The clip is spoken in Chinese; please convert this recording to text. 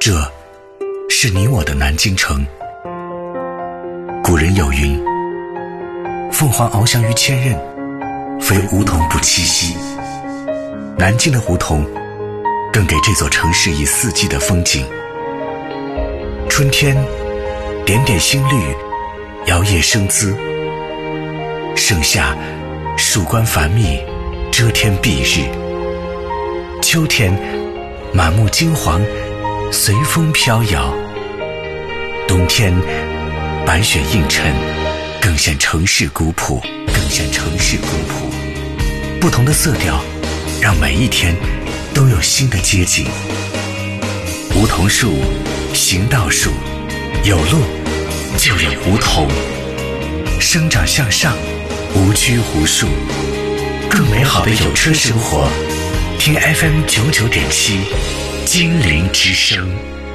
这是你我的南京城。古人有云，凤凰翱翔于千仞，非梧桐不栖息。南京的胡同更给这座城市以四季的风景。春天点点新绿，摇曳生姿；盛夏树冠繁密，遮天蔽日；秋天满目金黄，随风飘摇；冬天白雪映衬，更显城市古朴。不同的色调让每一天都有新的街景。梧桐树、行道树，有路就有梧桐，生长向上，无拘无束。更美好的有车生活，听 FM 99.7，金陵之声。